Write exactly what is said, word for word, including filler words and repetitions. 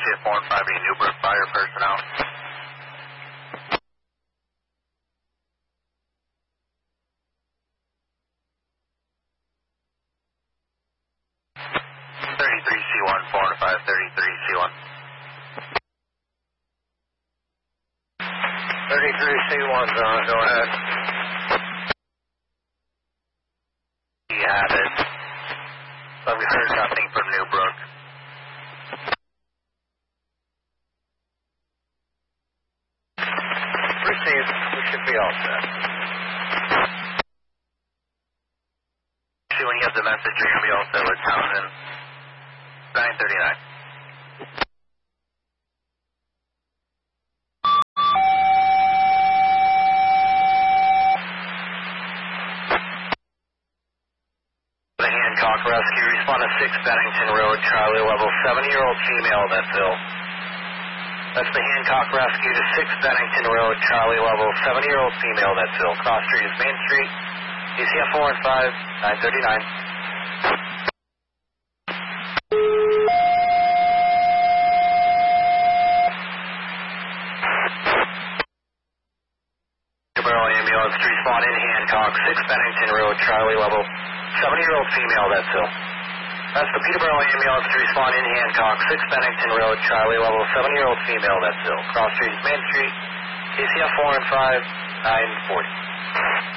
C F four and five, any Newbrook fire personnel? thirty-three C one, four and five, thirty-three C one. thirty-three C one's on, go ahead. You have it. But we heard nothing from Newbrook. Received. We should be all set. See, when you have the message, you're going to be all set with Townsend. nine thirty-nine. The Hancock Rescue, respond to six Bennington Road, Charlie, level seventy-year-old female that's ill. That's the Hancock Rescue to six Bennington Road, Charlie, level seventy-year-old female that's ill. Cross Street is Main Street, D C F four and five, nine thirty-nine. Peterborough ambulance to respond in Hancock, six Bennington Road, Charlie, level seventy-year-old female that's ill. That's the Peterborough ambulance to respond in Hancock, six Bennington Road, Charlie, level seventy-year-old female that's ill. Cross Street is Main Street, D C F four and five, nine forty.